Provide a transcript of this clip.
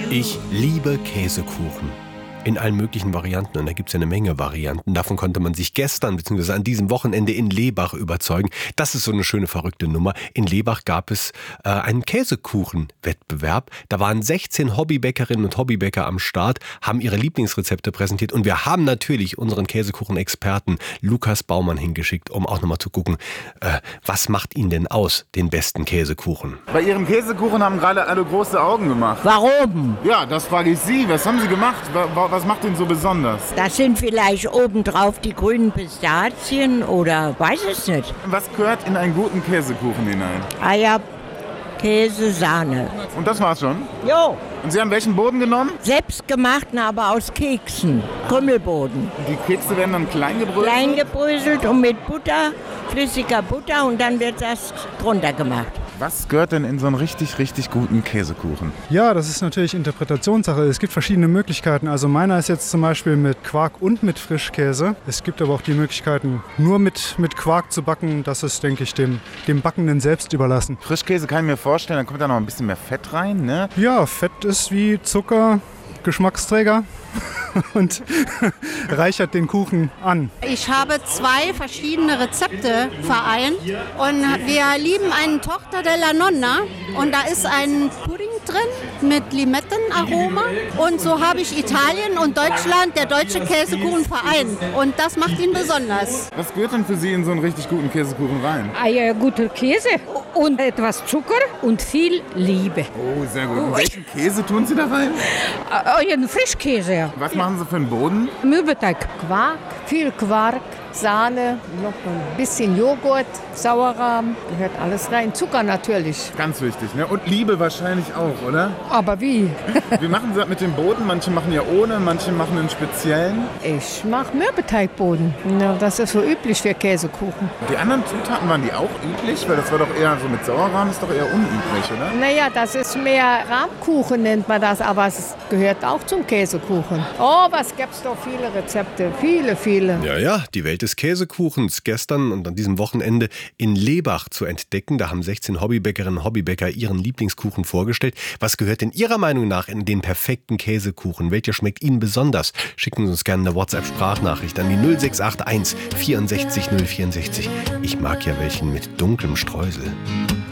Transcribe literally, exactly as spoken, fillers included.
Ich liebe Käsekuchen. In allen möglichen Varianten. Und da gibt es ja eine Menge Varianten. Davon konnte man sich gestern bzw. an diesem Wochenende in Lebach überzeugen. Das ist so eine schöne, verrückte Nummer. In Lebach gab es äh, einen Käsekuchenwettbewerb. Da waren sechzehn Hobbybäckerinnen und Hobbybäcker am Start, haben ihre Lieblingsrezepte präsentiert. Und wir haben natürlich unseren Käsekuchen-Experten Lukas Baumann hingeschickt, um auch nochmal zu gucken, äh, was macht ihn denn aus, den besten Käsekuchen? Bei Ihrem Käsekuchen haben gerade alle große Augen gemacht. Warum? Ja, das frage ich Sie. Was haben Sie gemacht? Was macht ihn so besonders? Das sind vielleicht obendrauf die grünen Pistazien oder weiß es nicht. Was gehört in einen guten Käsekuchen hinein? Eier, Käse, Sahne. Und das war's schon? Jo. Und Sie haben welchen Boden genommen? Selbstgemachten, aber aus Keksen. Krümmelboden. Die Kekse werden dann klein gebröselt? Klein gebröselt und mit Butter, flüssiger Butter und dann wird das drunter gemacht. Was gehört denn in so einen richtig, richtig guten Käsekuchen? Ja, das ist natürlich Interpretationssache. Es gibt verschiedene Möglichkeiten. Also meiner ist jetzt zum Beispiel mit Quark und mit Frischkäse. Es gibt aber auch die Möglichkeiten, nur mit, mit Quark zu backen. Das ist, denke ich, dem, dem Backenden selbst überlassen. Frischkäse kann ich mir vorstellen, da kommt da noch ein bisschen mehr Fett rein, ne? Ja, Fett ist wie Zucker, Geschmacksträger und reichert den Kuchen an. Ich habe zwei verschiedene Rezepte vereint und wir lieben eine Torta della Nonna und da ist ein Pudding drin mit Limettenaroma und so habe ich Italien und Deutschland, der deutsche Käsekuchen vereint und das macht ihn besonders. Was gehört denn für Sie in so einen richtig guten Käsekuchen rein? Eier, guter Käse und etwas Zucker und viel Liebe. Oh, sehr gut. Und welchen Käse tun Sie da rein? Euren Frischkäse. Was machen Sie für einen Boden? Mürbeteig. Quark, viel Quark, Sahne, noch ein bisschen Joghurt, Sauerrahm, gehört alles rein. Zucker natürlich. Ganz wichtig, ne? Und Liebe wahrscheinlich auch, oder? Aber wie? Wie machen Sie das mit dem Boden? Manche machen ja ohne, manche machen einen speziellen. Ich mache Mürbeteigboden. Ja, das ist so üblich für Käsekuchen. Die anderen Zutaten, waren die auch üblich? Weil das war doch eher so mit Sauerrahm, ist doch eher unüblich, oder? Naja, das ist mehr Rahmkuchen nennt man das, aber es gehört auch zum Käsekuchen. Oh, was gibt's doch viele Rezepte, viele, viele. Ja, ja, die Welt des Käsekuchens gestern und an diesem Wochenende in Lebach zu entdecken. Da haben sechzehn Hobbybäckerinnen und Hobbybäcker ihren Lieblingskuchen vorgestellt. Was gehört denn Ihrer Meinung nach in den perfekten Käsekuchen? Welcher schmeckt Ihnen besonders? Schicken Sie uns gerne eine WhatsApp-Sprachnachricht an die null sechs acht eins vierundsechzig null vierundsechzig. Ich mag ja welchen mit dunklem Streusel.